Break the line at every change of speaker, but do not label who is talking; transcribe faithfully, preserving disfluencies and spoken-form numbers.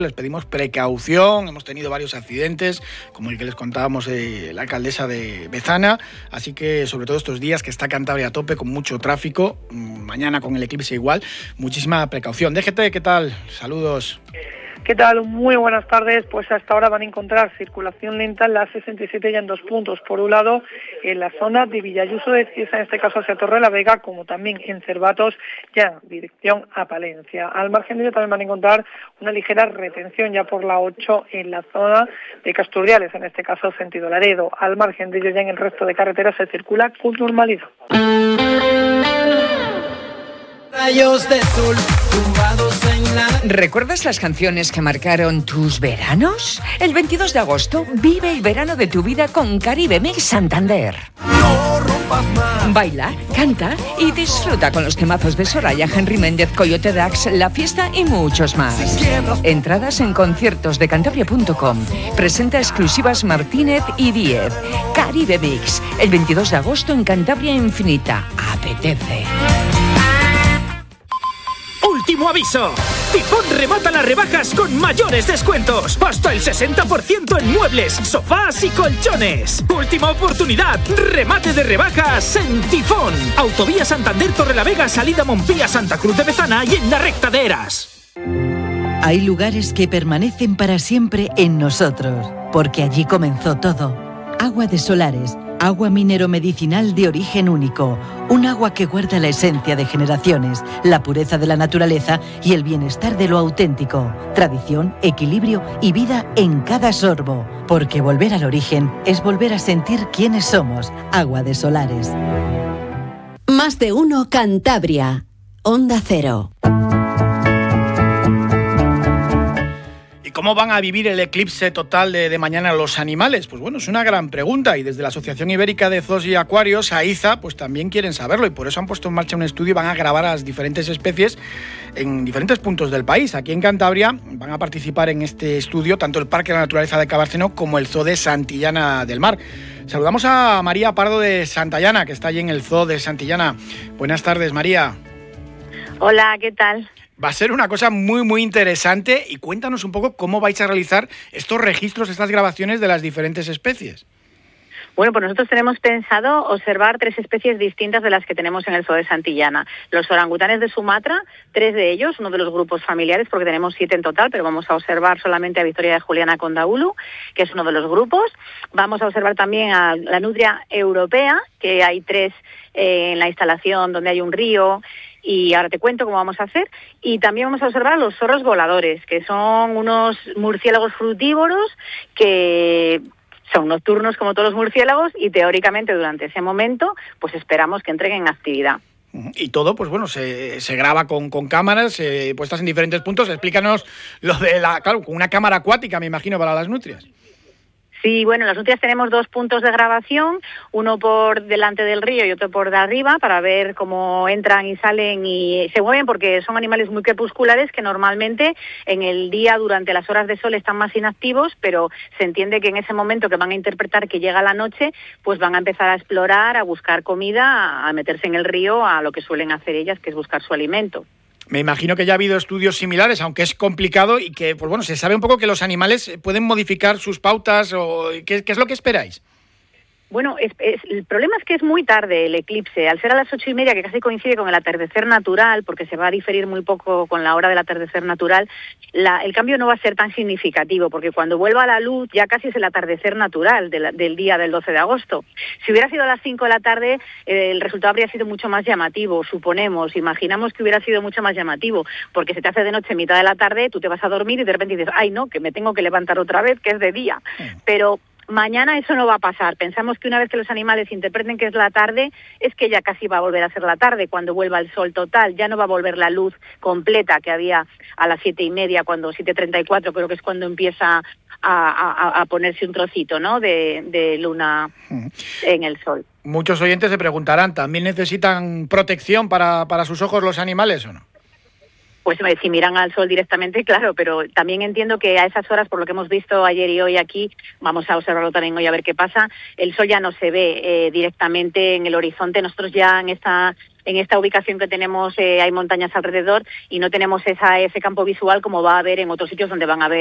Les pedimos precaución, hemos tenido varios accidentes, como el que les contábamos eh, la alcaldesa de Bezana, así que sobre todo estos días que está Cantabria a tope con mucho tráfico, mañana con el eclipse igual, muchísima precaución. D G T, ¿qué tal? Saludos.
¿Qué tal? Muy buenas tardes. Pues hasta ahora van a encontrar circulación lenta en la sesenta y siete ya en dos puntos. Por un lado, en la zona de Villayuso de Cieza, en este caso hacia Torrelavega, como también en Cervatos, ya dirección a Palencia. Al margen de ello también van a encontrar una ligera retención ya por la ocho en la zona de Casturriales, en este caso sentido Laredo. Al margen de ello ya en el resto de carreteras se circula con normalidad.
Rayos de sol tumbados en la...
¿Recuerdas las canciones que marcaron tus veranos? El veintidós de agosto vive el verano de tu vida con Caribe Mix Santander.
No rompas más.
Baila, canta y disfruta con los temazos de Soraya, Henry Méndez, Coyote Dax, La Fiesta y muchos más. Entradas en conciertos de cantabria punto com. Presenta exclusivas Martínez y Díez. Caribe Mix, el veintidós de agosto en Cantabria Infinita. Apetece.
¡Último aviso! Tifón remata las rebajas con mayores descuentos. Hasta el sesenta por ciento en muebles, sofás y colchones. Última oportunidad. Remate de rebajas en Tifón. Autovía Santander Torrelavega, salida Montpía, Santa Cruz de Bezana y en la recta de Eras.
Hay lugares que permanecen para siempre en nosotros, porque allí comenzó todo. Agua de Solares. Agua minero-medicinal de origen único. Un agua que guarda la esencia de generaciones, la pureza de la naturaleza y el bienestar de lo auténtico. Tradición, equilibrio y vida en cada sorbo. Porque volver al origen es volver a sentir quiénes somos. Agua de Solares.
Más de uno Cantabria. Onda Cero.
¿Cómo van a vivir el eclipse total de, de mañana los animales? Pues bueno, es una gran pregunta y desde la Asociación Ibérica de Zoos y Acuarios, AIZA, pues también quieren saberlo y por eso han puesto en marcha un estudio y van a grabar a las diferentes especies en diferentes puntos del país. Aquí en Cantabria van a participar en este estudio tanto el Parque de la Naturaleza de Cabárceno como el Zoo de Santillana del Mar. Saludamos a María Pardo de Santillana, que está allí en el Zoo de Santillana. Buenas tardes, María.
Hola, ¿qué tal?
Va a ser una cosa muy, muy interesante y cuéntanos un poco cómo vais a realizar estos registros, estas grabaciones de las diferentes especies.
Bueno, pues nosotros tenemos pensado observar tres especies distintas de las que tenemos en el Zoo de Santillana. Los orangutanes de Sumatra, tres de ellos, uno de los grupos familiares, porque tenemos siete en total, pero vamos a observar solamente a Victoria de Juliana Condaulu, que es uno de los grupos. Vamos a observar también a la nutria europea, que hay tres eh, en la instalación donde hay un río. Y ahora te cuento cómo vamos a hacer. Y también vamos a observar a los zorros voladores, que son unos murciélagos frutívoros que son nocturnos como todos los murciélagos y teóricamente durante ese momento pues esperamos que entreguen actividad.
Y todo, pues bueno, se, se graba con, con cámaras eh, puestas en diferentes puntos. Explícanos lo de la, claro, con una cámara acuática, me imagino, para las nutrias.
Sí, bueno, en las nutrias tenemos dos puntos de grabación, uno por delante del río y otro por de arriba, para ver cómo entran y salen y se mueven, porque son animales muy crepusculares que normalmente en el día, durante las horas de sol, están más inactivos, pero se entiende que en ese momento que van a interpretar que llega la noche, pues van a empezar a explorar, a buscar comida, a meterse en el río, a lo que suelen hacer ellas, que es buscar su alimento.
Me imagino que ya ha habido estudios similares, aunque es complicado y que, pues bueno, se sabe un poco que los animales pueden modificar sus pautas o ¿qué, qué es lo que esperáis?
Bueno, es, es, el problema es que es muy tarde el eclipse. Al ser a las ocho y media, que casi coincide con el atardecer natural, porque se va a diferir muy poco con la hora del atardecer natural, la, el cambio no va a ser tan significativo, porque cuando vuelva la luz ya casi es el atardecer natural de la, del día del doce de agosto. Si hubiera sido a las cinco de la tarde, eh, el resultado habría sido mucho más llamativo, suponemos, imaginamos que hubiera sido mucho más llamativo, porque se te hace de noche en mitad de la tarde, tú te vas a dormir y de repente dices, ay no, que me tengo que levantar otra vez, que es de día. Pero mañana eso no va a pasar. Pensamos que una vez que los animales interpreten que es la tarde, es que ya casi va a volver a ser la tarde cuando vuelva el sol total. Ya no va a volver la luz completa que había a las siete y media, cuando siete treinta y cuatro creo que es cuando empieza a, a, a ponerse un trocito, ¿no?, de, de luna en el sol.
Muchos oyentes se preguntarán, ¿también necesitan protección para, para sus ojos los animales o no?
Pues si miran al sol directamente, claro, pero también entiendo que a esas horas, por lo que hemos visto ayer y hoy aquí, vamos a observarlo también hoy a ver qué pasa, el sol ya no se ve eh, directamente en el horizonte. Nosotros ya en esta en esta ubicación que tenemos eh, hay montañas alrededor y no tenemos esa, ese campo visual como va a haber en otros sitios donde van a haber